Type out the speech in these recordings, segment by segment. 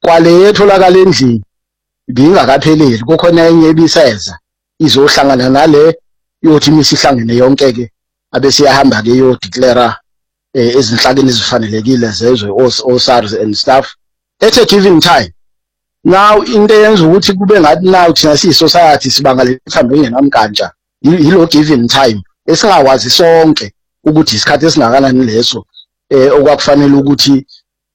kwale etholakala endlini ngingakapheleli kukhona enye ebiseza izohlangana nale yothi imisihlangene yonke ke abesiyahamba ke yo declare ezinhlakeni ezifanelekile zezwe o-SARS and stuff at a given time. Now into yenza ukuthi kube ngathi now thina siyi-society sibangale thambo engenamkantsha yilo given time esingawazi sonke ukuthi isikhathi esingakanani leso okwakufanele ukuthi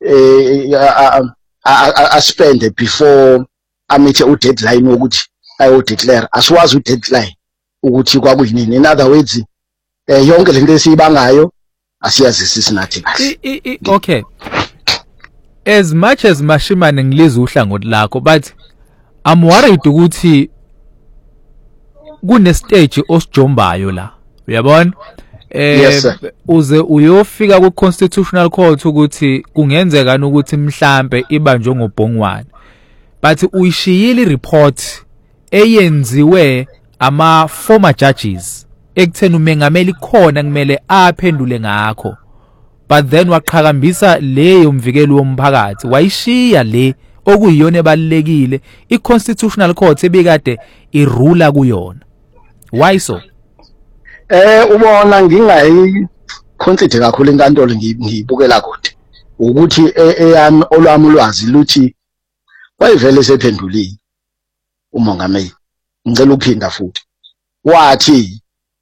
aspende before amithe u-deadline wokuthi ayodeclare. Asiwazi u-deadline ukuthi kwakuyini. In other words yonke lento esiyibangayo asiyazisisi nathi kahle. Okay, as much as Mashimane ngiliza uhlangothi lakho, but I'm worried ukuthi kune stage osijombayo la, uyabona? Yes, sir. Uze uyofika ku Constitutional Court ukuthi kungenzeka ukuthi mhlambe ibanjwe ngobhongwane, but uyishiyile report eyenziwe ama former judges ekutheni umengameli khona kumele aphendule ngakho, but then waqhakambisa leyo mvikeli womphakathi wayishiya le okuyiyona ebalekile i-Constitutional Court ebikade irula kuyona. Why so? Ubona ngingayi consider kakhulu inkantolo ngiyibukela kude ukuthi eyami olwami ulwazi luthi wayivele sephendulile umongameli. Ngicela ukuphinda futhi wathi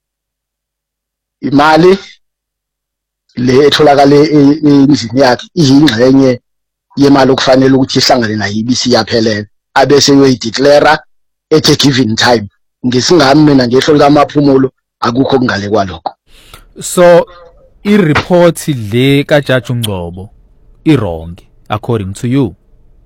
imali le etholakala endlini yakhe iyingxenye yemali okufanele ukuthi ihlangane nayo ibisi yaphelela abese uyideclare at a given time. Ngisingami mina ngehlo likaMaphumulo akukho kungale kwalokho. So i-report le kaJudge uNgcobo i-wrong according to you?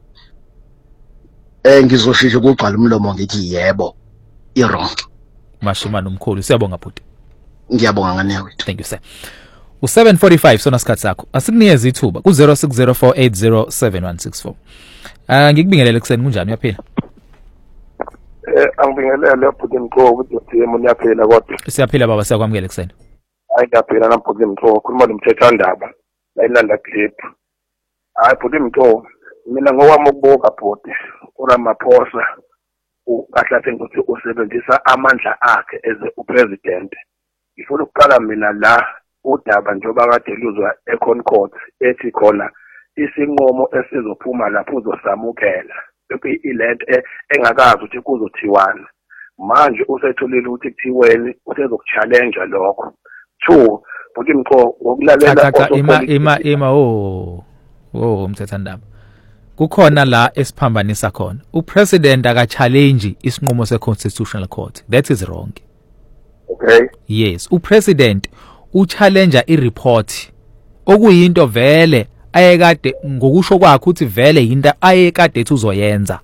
Ngizoshisha ukugcwala umlomo ngithi yebo i-wrong. Mashimane umkhulu siyabonga bhuti. Ngiyabonga ngane wethu. Thank you sir. U745 sona sikhathi sakho asikunikeza ithuba ku 0604807164. Ngikubingelele kuseni kunjani uyaphila? Angibingelele bhuti Mqoko ukuthi uyaphila kodwa. Siyaphila baba siyakwamukela kuseni. Hayi ngiyaphila namphuti Mqoko khuluma nomthethwandaba la ilanda clip. Hayi bhuti Mqoko mina ngowami ukubuka bhuti uRamaphosa ukahlahle ukuthi usebenzisa amandla akhe as upresident. Ngifuna ukuqala mina la udaba njengoba kade luzwa eConcord ethi khona isinqumo esizophuma lapho uzosamukela ilento engakazi ukuthi kuzothiwana manje usetholile ukuthi kuthiweni usezokuchallenge lokho. 2 bhuti Mqoko ngokulalela umthethandaba kukhona la esiphambanisa khona upresident akachallenge isinqumo seConstitutional Court. That is wrong. Okay. Yes, upresident uchallenge ireport okuyinto vele ayekade ngokusho kwakhe ukuthi vele into ayekade ethi uzoyenza.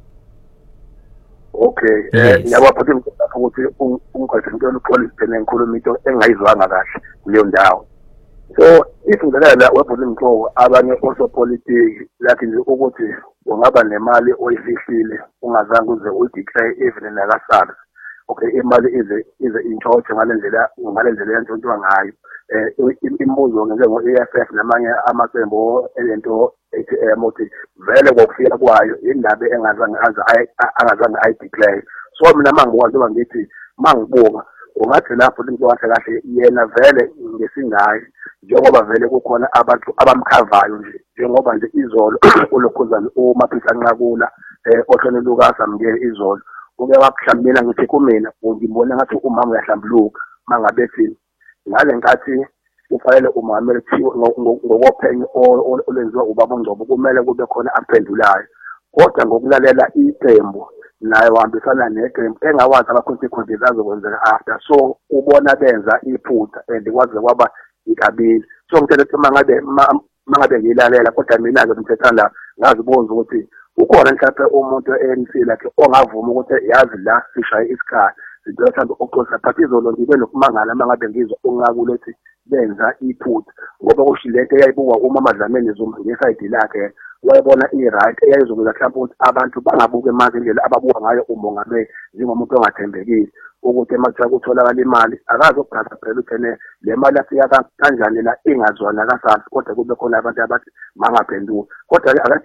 Okay, ngiyabaphatha ukuthi ungqathintela upolice enenkhulumo into engayizwanga kahle kuleyo ndawo. So ifundelela webhuti Mqoko abanye osopolitiki lakhe nje ukuthi ungaba nemali oyifihlile ungazange uze udeclare even nakaSARS. Okay, imali ize intshothe ngalendlela yantshontshwa ngayo. Imbuzo njengo-EFF namanye amaqembu elento ATM uthi vele kokufika kwayo indaba angazange ayideclare. So mina mangibuka njengoba ngithi mangibuka ungathi lapho into kahle kahle yena vele ngesingayi njengoba vele kukhona abantu abamkhavayo nje njengoba nje izolo ulokhuzana uMapisa Nqakula ohlone Lucas amngeke izolo uke wakuhlambela ngithi kumina ngibona ngathi umama uyahlambuluka mangabe thina ngale nkathi ufanele uMamela kuthiwa ngokophenyo olenziwa ubaba uNgcobo kumele kube khona aphendulayo kodwa ngokulalela iqembu naye wahambisana neqembu engawazi ama-consequences azokwenzeka after. So ubona benza iphutha and kwaze kwaba ikabili. So ngithethe ukuthi mangabe ngilalela kodwa mina-ke umthethana ngazibonza ukuthi ukhona mhlawumbe umuntu e-ANC lakhe ongavuma ukuthi yazi la sishaye isikhathi sizothanda ukuxoxa but izolo ngibe nokumangala mangabe ngizwa uNqakula ethi benza iphutha ngoba kushileke eyayibukwa uMama Dlamini Zuma ngesayidi lakhe wayebona i-right eyayizokwenza mhlawumbe ukuthi abantu bangabuke manje indlela ababuka ngayo umongameli njengomuntu ongathembekile ukuthi emakuthiwa kutholakala imali akazi ukugada phela uthene le mali afika kanjani la ingazwana kaSARS kodwa kube khona abantu abathi mangaphenduka kodwa